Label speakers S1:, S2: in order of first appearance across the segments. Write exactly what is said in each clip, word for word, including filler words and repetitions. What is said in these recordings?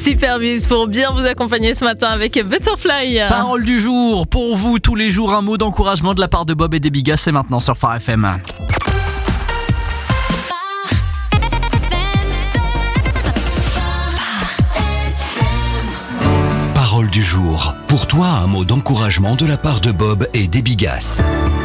S1: Superbus pour bien vous accompagner ce matin avec Butterfly.
S2: Parole du jour, pour vous tous les jours, un mot d'encouragement de la part de Bob et des Bigas, c'est maintenant sur Phare F M.
S3: Parole du jour, pour toi un mot d'encouragement de la part de Bob et des Bigas.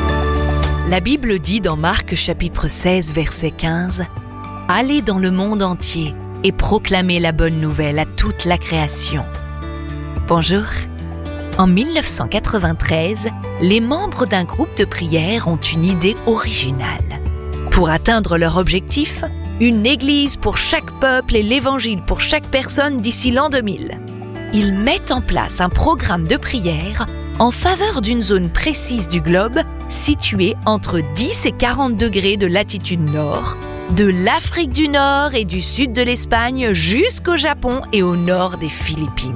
S4: La Bible dit dans Marc chapitre seize verset quinze « Allez dans le monde entier et proclamez la bonne nouvelle à toute la création. » Bonjour. En dix-neuf cent quatre-vingt-treize, les membres d'un groupe de prière ont une idée originale. Pour atteindre leur objectif, une église pour chaque peuple et l'évangile pour chaque personne d'ici l'an deux mille. Ils mettent en place un programme de prière en faveur d'une zone précise du globe située entre dix et quarante degrés de latitude nord, de l'Afrique du Nord et du sud de l'Espagne jusqu'au Japon et au nord des Philippines.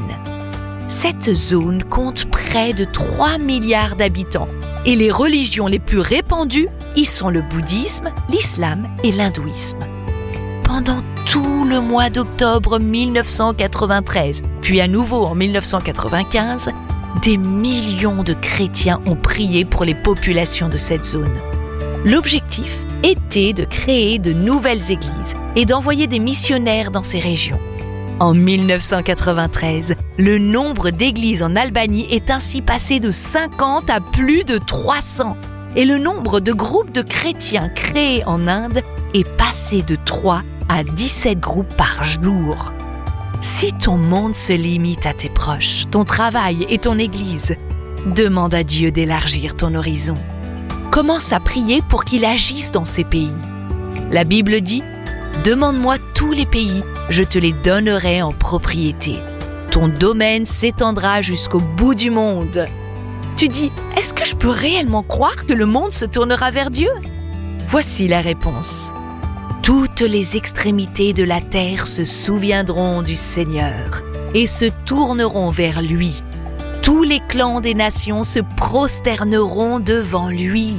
S4: Cette zone compte près de trois milliards d'habitants et les religions les plus répandues y sont le bouddhisme, l'islam et l'hindouisme. Pendant tout le mois d'octobre dix-neuf cent quatre-vingt-treize, puis à nouveau en dix-neuf cent quatre-vingt-quinze, des millions de chrétiens ont prié pour les populations de cette zone. L'objectif était de créer de nouvelles églises et d'envoyer des missionnaires dans ces régions. En dix-neuf cent quatre-vingt-treize, le nombre d'églises en Albanie est ainsi passé de cinquante à plus de trois cents et le nombre de groupes de chrétiens créés en Inde est passé de trois à dix-sept groupes par jour. Si ton monde se limite à tes proches, ton travail et ton église, demande à Dieu d'élargir ton horizon. Commence à prier pour qu'il agisse dans ces pays. La Bible dit « Demande-moi tous les pays, je te les donnerai en propriété. Ton domaine s'étendra jusqu'au bout du monde. » Tu dis « Est-ce que je peux réellement croire que le monde se tournera vers Dieu ?» Voici la réponse. Toutes les extrémités de la terre se souviendront du Seigneur et se tourneront vers lui. Tous les clans des nations se prosterneront devant lui.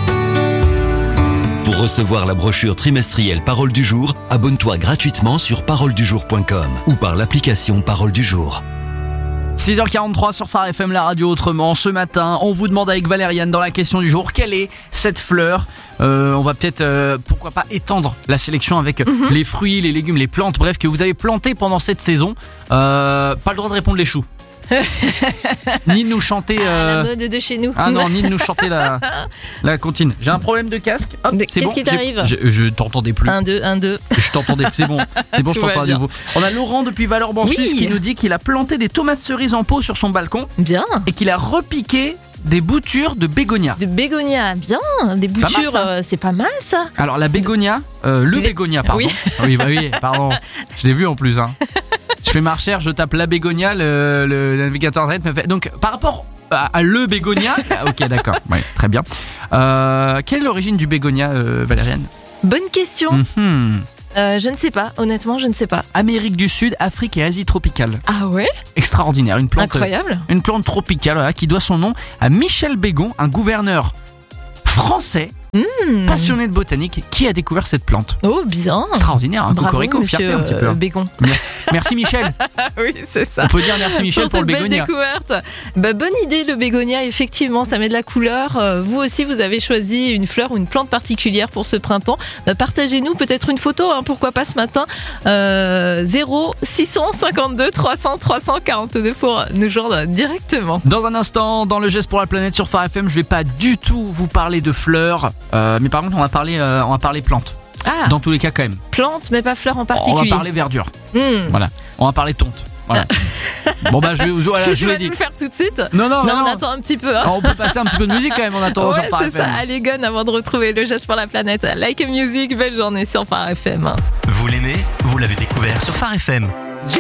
S3: Pour recevoir la brochure trimestrielle Parole du jour, abonne-toi gratuitement sur parole du jour point com ou par l'application Parole du jour.
S2: six heures quarante-trois sur Phare F M, la radio autrement. Ce matin, on vous demande avec Valériane dans la question du jour, quelle est cette fleur ? euh, On va peut-être, euh, pourquoi pas, étendre la sélection avec mm-hmm. les fruits, les légumes, les plantes, bref, que vous avez planté pendant cette saison. Euh, pas le droit de répondre les choux. Ni de nous chanter
S1: ah,
S2: euh...
S1: la mode de chez nous.
S2: Ah non, ni de nous chanter la, la comptine. J'ai un problème de casque. Hop,
S1: de,
S2: c'est
S1: qu'est-ce
S2: bon.
S1: qui t'arrive ?
S2: Je, je, je t'entendais plus.
S1: Un, deux, un, deux.
S2: Je t'entendais. C'est bon. C'est bon, je t'entends à nouveau. On a Laurent depuis Valorbe en
S1: oui.
S2: Suisse qui nous dit qu'il a planté des tomates cerises en pot sur son balcon.
S1: Bien.
S2: Et qu'il a repiqué des boutures de bégonia.
S1: De bégonia, bien. Des boutures, pas mal, euh, c'est pas mal ça.
S2: Alors la bégonia, euh, le Les... bégonia, pardon.
S1: Oui.
S2: oui, bah oui, pardon. Je l'ai vu en plus. Hein. Je fais ma recherche, je tape la bégonia, le, le, le navigateur internet me fait. Donc par rapport à, à le bégonia, ok, d'accord, ouais, très bien. Euh, quelle est l'origine du bégonia, euh, Valériane ?
S1: Bonne question.
S2: Mm-hmm.
S1: Euh, je ne sais pas, honnêtement, je ne sais pas.
S2: Amérique du Sud, Afrique et Asie tropicale.
S1: Ah ouais ?
S2: Extraordinaire, une plante.
S1: Incroyable.
S2: Une plante tropicale voilà, qui doit son nom à Michel Bégon, un gouverneur français. Mmh. Passionné de botanique, qui a découvert cette plante.
S1: Oh, bien.
S2: Extraordinaire, un
S1: Bravo,
S2: cocorico, fierté un petit peu.
S1: Euh, Bégon.
S2: Merci Michel.
S1: Oui, c'est ça.
S2: On peut dire merci Michel pour,
S1: pour
S2: le
S1: cette
S2: bégonia.
S1: Belle découverte. Bah, bonne idée le bégonia, effectivement, ça met de la couleur. Euh, vous aussi, vous avez choisi une fleur ou une plante particulière pour ce printemps. Bah, partagez-nous peut-être une photo, hein, pourquoi pas ce matin. Euh, zéro six cent cinquante-deux trois cents trois cent quarante-deux pour nous joindre directement.
S2: Dans un instant, dans le geste pour la planète sur Phare F M, je vais pas du tout vous parler de fleurs, euh, mais par contre on va parler, euh, on va parler plantes.
S1: Ah,
S2: dans tous les cas quand même.
S1: Plantes, mais pas fleurs en particulier.
S2: On va parler verdure.
S1: Mmh.
S2: Voilà. On va parler tonte. Voilà. Bon bah je vais vous voilà,
S1: tu
S2: je
S1: vas
S2: vais
S1: nous le faire tout de suite.
S2: Non non,
S1: non,
S2: non
S1: on
S2: non.
S1: attend un petit peu. Hein.
S2: Alors, on peut passer un petit peu de musique quand même en attendant
S1: ouais,
S2: sur Phare F M.
S1: C'est ça. Allez gun avant de retrouver le geste pour la planète. Like a music, belle journée sur Phare F M.
S5: Vous l'aimez ? Vous l'avez découvert sur Phare F M.